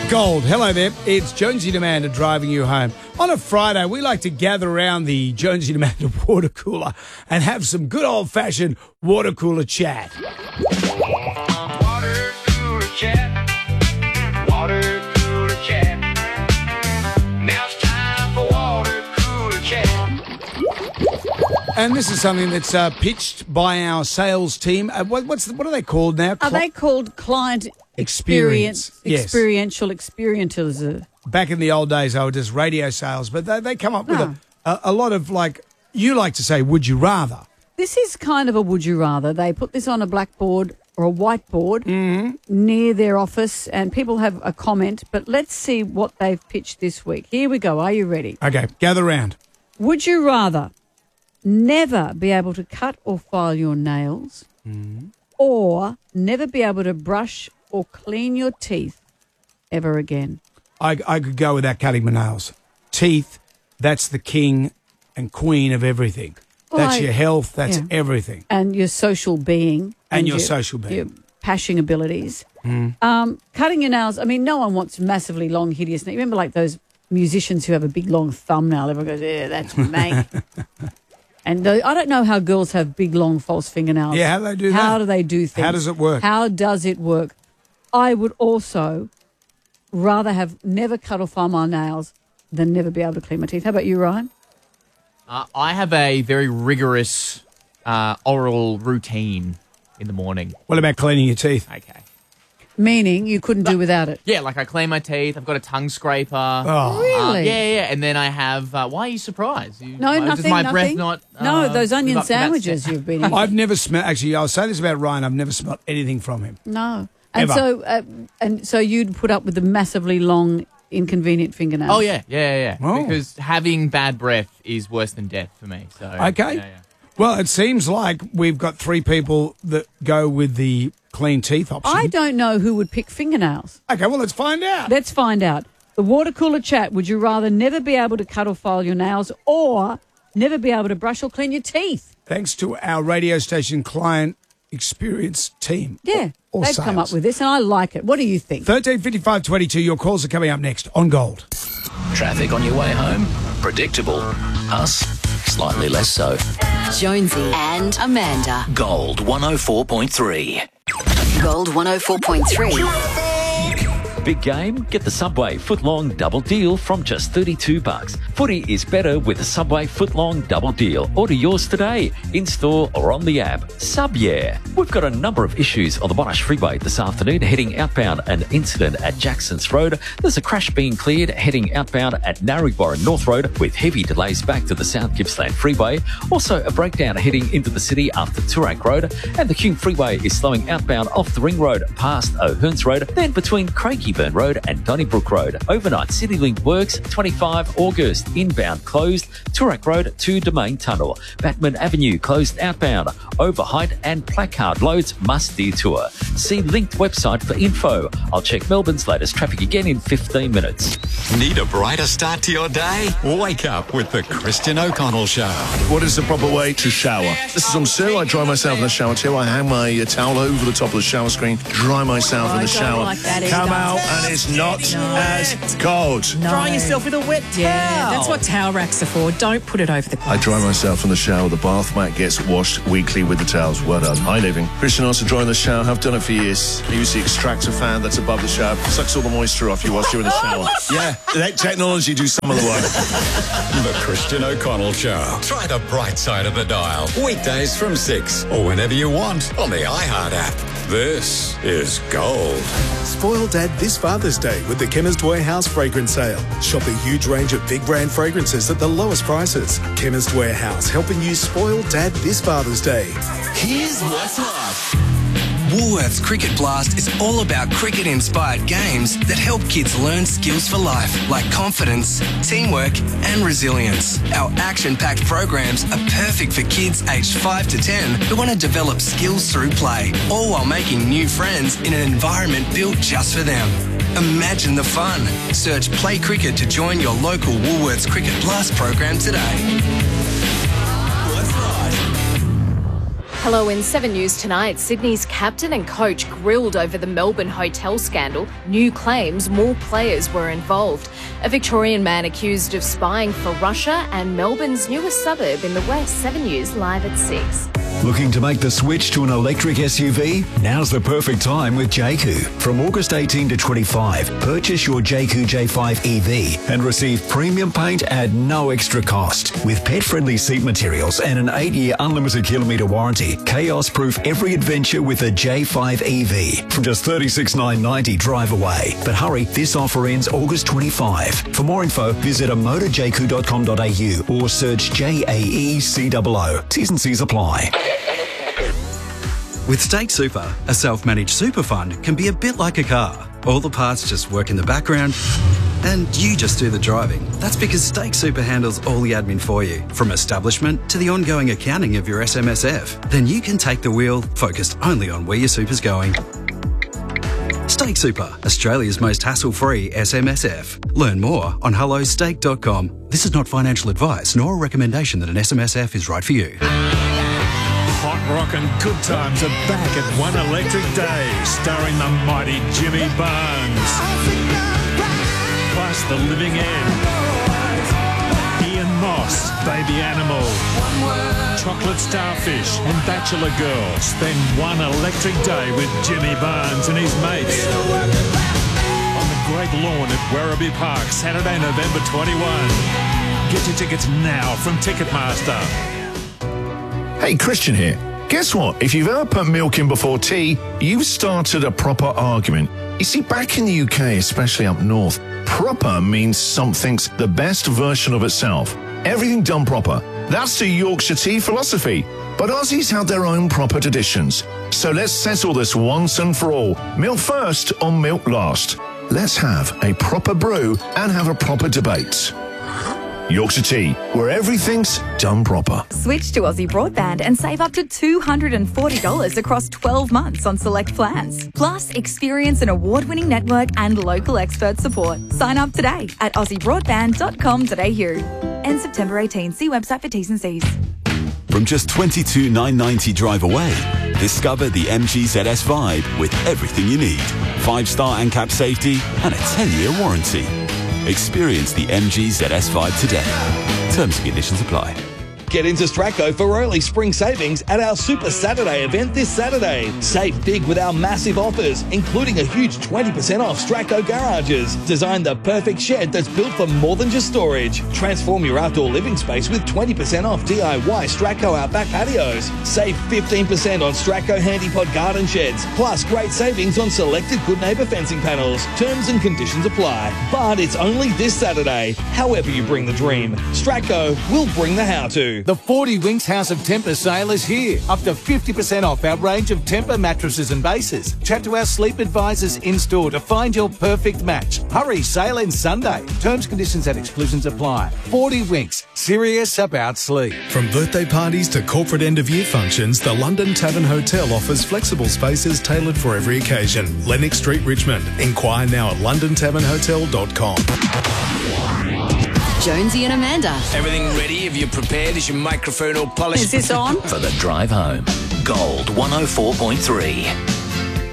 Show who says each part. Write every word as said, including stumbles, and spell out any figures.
Speaker 1: Gold. Hello there. It's Jonesy and Amanda driving you home. On a Friday, we like to gather around the Jonesy and Amanda water cooler and have some good old-fashioned water cooler chat.
Speaker 2: Water cooler chat. Water cooler chat. Now it's time for water cooler chat.
Speaker 1: And this is something that's uh, pitched by our sales team. Uh, what, what's the, what are they called now?
Speaker 3: Are
Speaker 1: Cli-
Speaker 3: they called client
Speaker 1: Experience.
Speaker 3: experience?
Speaker 1: Yes.
Speaker 3: Experiential experientials.
Speaker 1: Back in the old days, I was just radio sales, but they, they come up with
Speaker 3: Oh.
Speaker 1: a, a, a lot of, like, you like to say, would you rather?
Speaker 3: This is kind of a would you rather. They put this on a blackboard or a whiteboard
Speaker 1: Mm-hmm.
Speaker 3: near their office, and people have a comment. But let's see what they've pitched this week. Here we go. Are you ready?
Speaker 1: Okay, gather round.
Speaker 3: Would you rather never be able to cut or file your nails,
Speaker 1: Mm-hmm.
Speaker 3: or never be able to brush or clean your teeth ever again?
Speaker 1: I, I could go without cutting my nails. Teeth, that's the king and queen of everything.
Speaker 3: Well,
Speaker 1: That's
Speaker 3: I-
Speaker 1: your health, that's
Speaker 3: yeah.
Speaker 1: everything.
Speaker 3: And your social being.
Speaker 1: And your social being.
Speaker 3: Your pashing abilities.
Speaker 1: Mm.
Speaker 3: Um, cutting your nails, I mean, no one wants massively long, hideous nails. Remember like those musicians who have a big, long thumbnail? Everyone goes, yeah, that's me. And the, I don't know how girls have big, long, false fingernails.
Speaker 1: Yeah, how do they do that?
Speaker 3: How do they do things?
Speaker 1: How does it work?
Speaker 3: How does it work? I would also rather have never cut or file my nails than never be able to clean my teeth. How about you, Ryan?
Speaker 4: Uh, I have a very rigorous uh, oral routine in the morning.
Speaker 1: What about cleaning your teeth?
Speaker 4: Okay.
Speaker 3: Meaning you couldn't do without it.
Speaker 4: Yeah, like I clean my teeth. I've got a tongue scraper.
Speaker 1: Oh,
Speaker 3: Really?
Speaker 4: Uh, yeah, yeah. And then I have. Uh, why are you surprised? You,
Speaker 3: No,
Speaker 4: uh,
Speaker 3: nothing,
Speaker 4: Does my
Speaker 3: nothing.
Speaker 4: breath not?
Speaker 3: no,
Speaker 4: uh,
Speaker 3: those onion
Speaker 4: live up to that
Speaker 3: sandwiches
Speaker 4: sta-
Speaker 3: you've been eating.
Speaker 1: I've never smelled, actually, I'll say this about Ryan, I've never smelled anything from him.
Speaker 3: No. And
Speaker 1: Ever.
Speaker 3: so uh, and so you'd put up with the massively long, inconvenient fingernails.
Speaker 4: Oh yeah, yeah, yeah. yeah.
Speaker 1: Oh.
Speaker 4: Because having bad breath is worse than death for me. So
Speaker 1: Okay.
Speaker 4: Yeah, yeah.
Speaker 1: Well, it seems like we've got three people that go with the clean teeth option.
Speaker 3: I don't know who would pick fingernails.
Speaker 1: Okay, well, let's find out.
Speaker 3: Let's find out. The water cooler chat, would you rather never be able to cut or file your nails or never be able to brush or clean your teeth?
Speaker 1: Thanks to our radio station client experience team.
Speaker 3: Yeah,
Speaker 1: Or
Speaker 3: they've come up
Speaker 1: sales.
Speaker 3: with this and I like it. What do you think?
Speaker 1: thirteen fifty-five twenty-two, your calls are coming up next on Gold.
Speaker 5: Traffic on your way home? Predictable. Us? Slightly less so.
Speaker 6: Jonesy and Amanda.
Speaker 5: Gold one oh four point three.
Speaker 6: Gold one oh four point three.
Speaker 7: Big game? Get the Subway footlong double deal from just thirty-two bucks. Footy is better with the Subway footlong double deal. Order yours today, in-store or on the app. Sub yeah. We've got a number of issues on the Monash Freeway this afternoon. Heading outbound, an incident at Jackson's Road. There's a crash being cleared heading outbound at Narrabri North Road with heavy delays back to the South Gippsland Freeway. Also a breakdown heading into the city after Toorak Road. And the Hume Freeway is slowing outbound off the Ring Road past O'Hearns Road, then between Craigieburn Road and Donnybrook Road. Overnight CityLink works, twenty-five August inbound closed, Toorak Road to Domain Tunnel. Batman Avenue closed outbound. Overheight and placard loads must detour. See linked website for info. I'll check Melbourne's latest traffic again in fifteen minutes.
Speaker 8: Need a brighter start to your day? Wake up with the Christian O'Connell Show.
Speaker 9: What is the proper way to shower? This is on Sue. I dry myself in the shower too. I hang my uh, towel over the top of the shower screen, dry myself
Speaker 10: Oh,
Speaker 9: in
Speaker 10: I
Speaker 9: the
Speaker 10: don't
Speaker 9: shower,
Speaker 10: like that
Speaker 9: come
Speaker 10: either.
Speaker 9: out, and it's not as cold.
Speaker 10: No. Drying yourself with a wet towel. Yeah, that's what towel racks are for. Don't put it over the
Speaker 9: I dry myself in the shower. The bath mat gets washed weekly with the towels. Well done. High living. Christian also dry in the shower. I've done it for years. I use the extractor fan that's above the shower. Sucks all the moisture off you whilst you're in the shower. Yeah, let technology do some of the work.
Speaker 8: The Christian O'Connell Show. Try the bright side of the dial. Weekdays from six or whenever you want on the iHeart app. This is Gold.
Speaker 11: Spoil Dad this Father's Day with the Chemist Warehouse Fragrance Sale. Shop a huge range of big brand fragrances at the lowest prices. Chemist Warehouse, helping you spoil Dad this Father's Day.
Speaker 12: Here's what's up. Woolworths Cricket Blast is all about cricket-inspired games that help kids learn skills for life, like confidence, teamwork, and resilience. Our action-packed programs are perfect for kids aged five to ten who want to develop skills through play, all while making new friends in an environment built just for them. Imagine the fun. Search Play Cricket to join your local Woolworths Cricket Blast program today.
Speaker 13: Hello, in Seven News tonight, Sydney's captain and coach grilled over the Melbourne hotel scandal. New claims more players were involved. A Victorian man accused of spying for Russia, and Melbourne's newest suburb in the west. Seven News live at six.
Speaker 14: Looking to make the switch to an electric S U V? Now's the perfect time with Jayco. From August eighteenth to twenty-five, purchase your Jayco J five E V and receive premium paint at no extra cost. With pet-friendly seat materials and an eight-year unlimited kilometre warranty, chaos-proof every adventure with a J five E V from just thirty-six thousand nine hundred ninety dollars drive away. But hurry, this offer ends August twenty-fifth. For more info, visit a motor jayco dot com dot a u or search J A E C O O. T's and C's apply.
Speaker 15: With Stake Super, a self-managed super fund can be a bit like a car. All the parts just work in the background and you just do the driving. That's because Stake Super handles all the admin for you, from establishment to the ongoing accounting of your S M S F. Then you can take the wheel, focused only on where your super's going. Stake Super, Australia's most hassle-free S M S F. Learn more on hello stake dot com. This is not financial advice nor a recommendation that an S M S F is right for you.
Speaker 16: Hot rock and good times are back at One Electric Day, starring the mighty Jimmy Barnes. Plus The Living End, Ian Moss, Baby Animal, Chocolate Starfish and Bachelor Girl. Spend one electric day with Jimmy Barnes and his mates on the great lawn at Werribee Park, Saturday, November twenty-first. Get your tickets now from Ticketmaster.
Speaker 9: Hey, Christian here. Guess what? If you've ever put milk in before tea, you've started a proper argument. You see, back in the U K, especially up north, proper means something's the best version of itself. Everything done proper. That's the Yorkshire tea philosophy. But Aussies have their own proper traditions. So let's settle this once and for all. Milk first or milk last? Let's have a proper brew and have a proper debate. Yorkshire Tea, where everything's done proper.
Speaker 17: Switch to Aussie Broadband and save up to two hundred forty dollars across twelve months on select plans. Plus, experience an award-winning network and local expert support. Sign up today at aussie broadband dot com dot a u. End September eighteenth. See website for T's and C's.
Speaker 18: From just twenty-two thousand nine hundred ninety dollars drive away, discover the M G Z S Vibe with everything you need. Five-star ANCAP safety and a ten-year warranty. Experience the M G Z S Vibe today. Terms and conditions apply.
Speaker 19: Get into Stracco for early spring savings at our Super Saturday event this Saturday. Save big with our massive offers, including a huge twenty percent off Stracco garages. Design the perfect shed that's built for more than just storage. Transform your outdoor living space with twenty percent off D I Y Stracco Outback patios. Save fifteen percent on Stracco Handypod garden sheds. Plus great savings on selected Good Neighbour fencing panels. Terms and conditions apply. But it's only this Saturday. However you bring the dream, Stracco will bring the how-to.
Speaker 20: The forty Winks House of Tempur sale is here. Up to fifty percent off our range of Tempur mattresses and bases. Chat to our sleep advisors in-store to find your perfect match. Hurry, sale ends Sunday. Terms, conditions and exclusions apply. forty Winks, serious about sleep.
Speaker 11: From birthday parties to corporate end-of-year functions, the London Tavern Hotel offers flexible spaces tailored for every occasion. Lennox Street, Richmond. Inquire now at london tavern hotel dot com.
Speaker 6: Jonesy and Amanda.
Speaker 5: Everything ready? Have you prepared? Is your microphone all polished?
Speaker 6: Is this on?
Speaker 5: For the drive home. Gold one oh four point three.